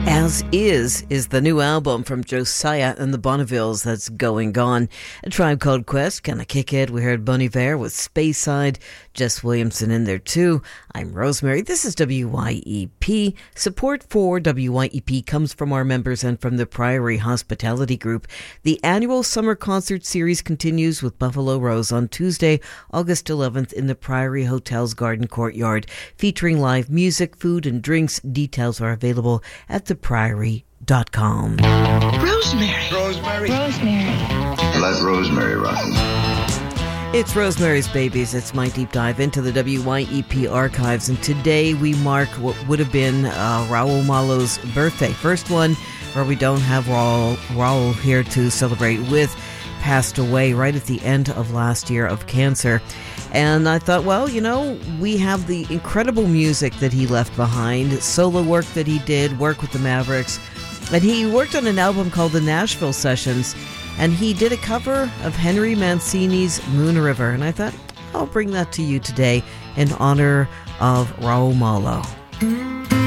As is the new album from Josiah and the Bonnevilles that's going on. A Tribe Called Quest, Kinda Kick It. We heard Bon Iver with Speyside. Jess Williamson in there too. I'm Rosemary. This is WYEP. Support for WYEP comes from our members and from the Priory Hospitality Group. The annual summer concert series continues with Buffalo Rose on Tuesday, August 11th in the Priory Hotel's Garden Courtyard, featuring live music, food and drinks. Details are available at thepriory.com. Rosemary. Let Rosemary rock. It's Rosemary's Babies. It's my deep dive into the WYEP archives. And today we mark what would have been Raul Malo's birthday. First one where we don't have Raul here to celebrate with. Passed away right at the end of last year of cancer. And I thought, well, you know, we have the incredible music that he left behind, solo work that he did, work with the Mavericks. And he worked on an album called The Nashville Sessions. And he did a cover of Henry Mancini's Moon River. And I thought, I'll bring that to you today in honor of Raul Malo.